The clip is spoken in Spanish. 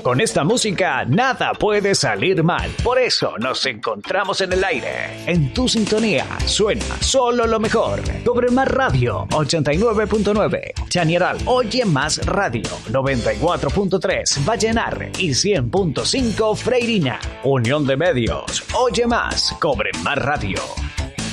Con esta música nada puede salir mal. Por eso nos encontramos en el aire. En tu sintonía suena solo lo mejor. Cobre Más Radio 89.9. Chañaral Oye Más Radio 94.3. Vallenar y 100.5 Freirina. Unión de Medios. Oye Más. Cobre Más Radio.